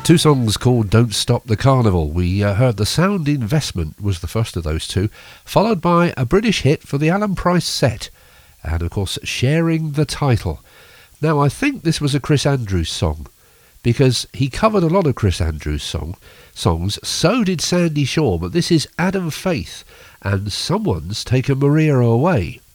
Two songs called Don't Stop the Carnival. We heard The Sound Investment was the first of those two, followed by a British hit for the Alan Price set, and of course Sharing the Title. Now I think this was a Chris Andrews song, because he covered a lot of Chris Andrews songs, so did Sandy Shaw, but this is Adam Faith and Someone's Taken Maria Away.